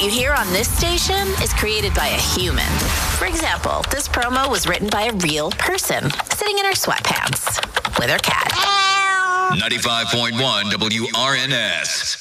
what you hear on this station is created by a human. For example, this promo was written by a real person sitting in her sweatpants with her cat. 95.1 WRNS.